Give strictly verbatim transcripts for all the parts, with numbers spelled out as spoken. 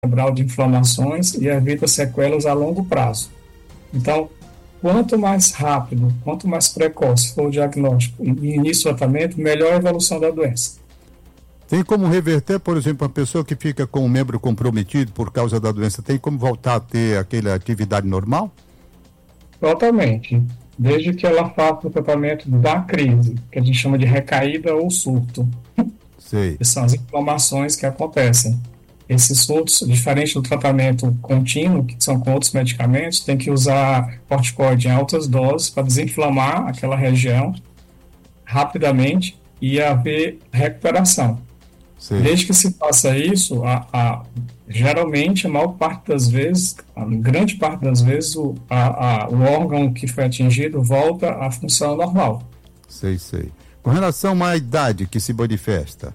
cerebral de inflamações e evita sequelas a longo prazo. Então, quanto mais rápido, quanto mais precoce for o diagnóstico e início do tratamento, melhor a evolução da doença. Tem como reverter, por exemplo, uma pessoa que fica com o membro comprometido por causa da doença, tem como voltar a ter aquela atividade normal? Totalmente. Desde que ela faça o tratamento da crise, que a gente chama de recaída ou surto. Sei. Que são as inflamações que acontecem. Esses surtos, diferente do tratamento contínuo, que são com outros medicamentos, tem que usar corticoide em altas doses para desinflamar aquela região rapidamente e haver recuperação. Sei. Desde que se faça isso, a, a, geralmente, a maior parte das vezes, a grande parte das vezes, o, a, a, o órgão que foi atingido volta à função normal. Sei, sei. Com relação à idade que se manifesta?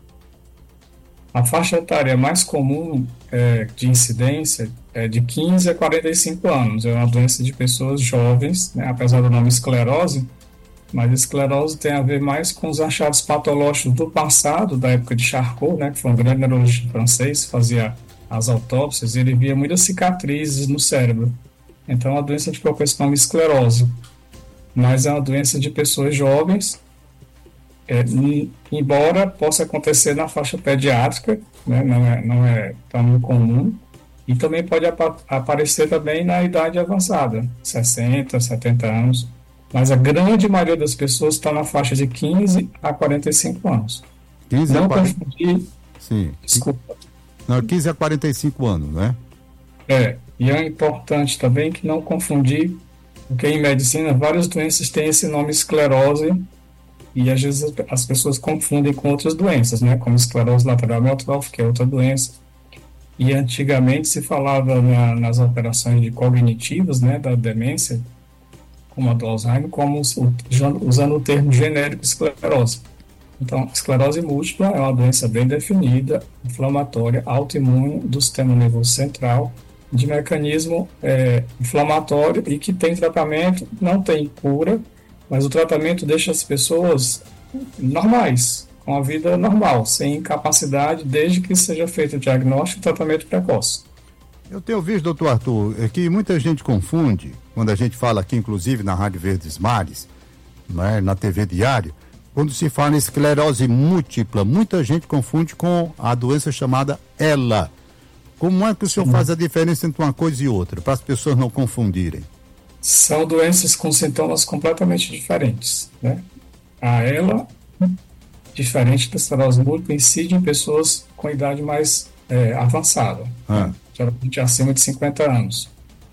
A faixa etária mais comum é, de incidência é de quinze a quarenta e cinco anos. É uma doença de pessoas jovens, né, apesar do nome esclerose, mas a esclerose tem a ver mais com os achados patológicos do passado, da época de Charcot, né, que foi um grande neurologista francês, fazia as autópsias, e ele via muitas cicatrizes no cérebro. Então, é uma doença de qual esse nome esclerose, mas é uma doença de pessoas jovens, é, embora possa acontecer na faixa pediátrica, né, não é, não é tão comum, e também pode ap- aparecer também na idade avançada, sessenta, setenta anos. Mas a grande maioria das pessoas está na faixa de quinze a quarenta e cinco anos. quinze Não a quarenta... confundir. Sim. Desculpa. Não, quinze a quarenta e cinco anos, né? É, e é importante também que não confundir, porque em medicina várias doenças têm esse nome esclerose e às vezes as pessoas confundem com outras doenças, né? Como esclerose lateral amiotrófica, que é outra doença. E antigamente se falava na, nas alterações de cognitivas, né, da demência, como a do Alzheimer, como usando o termo genérico esclerose. Então, esclerose múltipla é uma doença bem definida, inflamatória, autoimune do sistema nervoso central, de mecanismo é, inflamatório e que tem tratamento, não tem cura, mas o tratamento deixa as pessoas normais, com a vida normal, sem incapacidade, desde que seja feito o diagnóstico e tratamento precoce. Eu tenho visto, doutor Arthur, é que muita gente confunde, quando a gente fala aqui, inclusive na Rádio Verdes Mares, né, na T V Diário, quando se fala em esclerose múltipla, muita gente confunde com a doença chamada E L A. Como é que o senhor Sim. faz a diferença entre uma coisa e outra, para as pessoas não confundirem? São doenças com sintomas completamente diferentes, né? A E L A, diferente da esclerose múltipla, incide em pessoas com idade mais é, avançada. Ah. Né? Geralmente acima de cinquenta anos.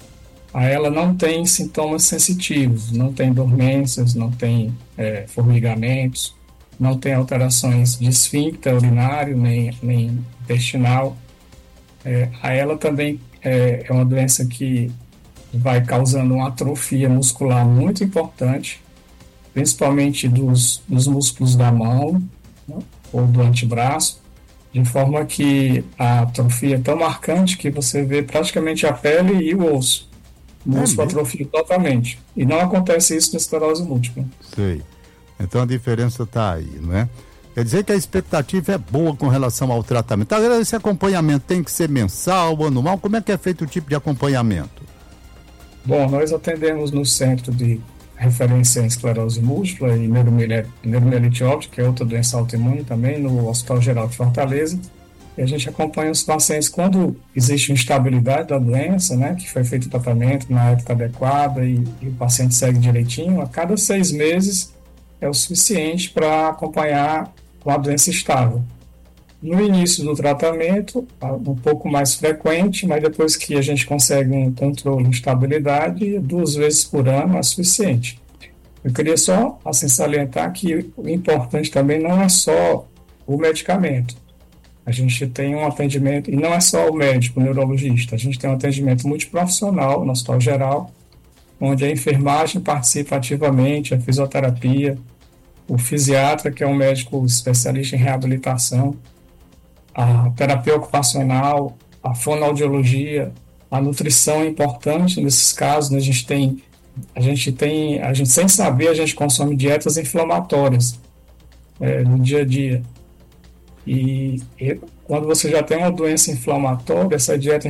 A ela não tem sintomas sensitivos, não tem dormências, não tem é, formigamentos, não tem alterações de esfíncter urinário, nem, nem intestinal. É, a ela também é, é uma doença que vai causando uma atrofia muscular muito importante, principalmente dos, dos músculos da mão, né, ou do antebraço, de forma que a atrofia é tão marcante que você vê praticamente a pele e o osso. O músculo é atrofia totalmente. E não acontece isso na esclerose múltipla. Sei. Então a diferença está aí, não é? Quer dizer que a expectativa é boa com relação ao tratamento. Agora, esse acompanhamento tem que ser mensal, anual? Como é que é feito o tipo de acompanhamento? Bom, nós atendemos no Centro de Referência em Esclerose Múltipla e Neuromielite Óptica, que é outra doença autoimune também, no Hospital Geral de Fortaleza. E a gente acompanha os pacientes quando existe instabilidade da doença, né, que foi feito o tratamento na época adequada e, e o paciente segue direitinho. A cada seis meses é o suficiente para acompanhar com a doença estável. No início do tratamento, um pouco mais frequente, mas depois que a gente consegue um controle de estabilidade, duas vezes por ano é suficiente. Eu queria só assim, salientar que o importante também não é só o medicamento. A gente tem um atendimento, e não é só o médico, o neurologista, a gente tem um atendimento multiprofissional no Hospital Geral, onde a enfermagem participa ativamente, a fisioterapia, o fisiatra, que é um médico especialista em reabilitação, a terapia ocupacional, a fonoaudiologia, a nutrição é importante nesses casos, né? A gente tem, a gente tem, a gente sem saber, a gente consome dietas inflamatórias é, no dia a dia. E, e quando você já tem uma doença inflamatória, essa dieta